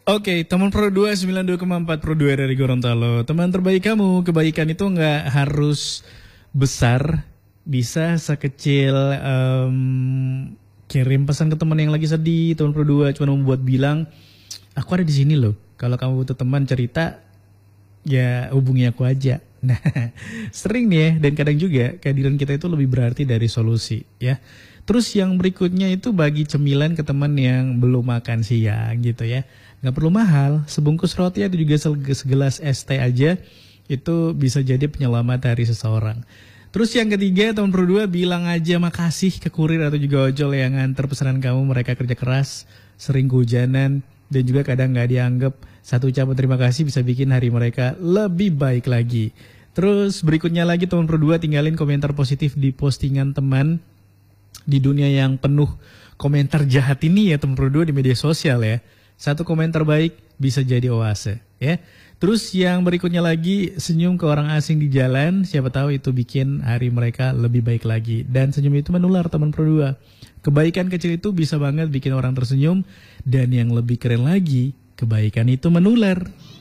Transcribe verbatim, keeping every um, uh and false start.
Oke, teman Pro dua sembilan dua koma empat Pro dua dari Gorontalo. Teman terbaik kamu, kebaikan itu nggak harus besar, bisa sekecil em, kirim pesan ke teman yang lagi sedih. Teman Pro dua cuma membuat bilang, aku ada di sini loh. Kalau kamu butuh teman cerita, ya hubungi aku aja. Nah, sering nih ya, dan kadang juga kehadiran kita itu lebih berarti dari solusi ya. Terus yang berikutnya itu bagi cemilan ke teman yang belum makan siang gitu ya. Nggak perlu mahal, sebungkus roti atau juga segelas es teh aja itu bisa jadi penyelamat hari seseorang. Terus yang ketiga, teman Pro dua bilang aja makasih ke kurir atau juga ojol yang nganter pesanan kamu. Mereka kerja keras, sering kehujanan, dan juga kadang nggak dianggap. Satu ucapan terima kasih bisa bikin hari mereka lebih baik lagi. Terus berikutnya lagi, teman Pro dua tinggalin komentar positif di postingan teman. Di dunia yang penuh komentar jahat ini ya teman Pro dua di media sosial ya. Satu komentar baik bisa jadi oase ya. Terus yang berikutnya lagi, senyum ke orang asing di jalan, siapa tahu itu bikin hari mereka lebih baik lagi. Dan senyum itu menular teman Pro dua. Kebaikan kecil itu bisa banget bikin orang tersenyum, dan yang lebih keren lagi, kebaikan itu menular.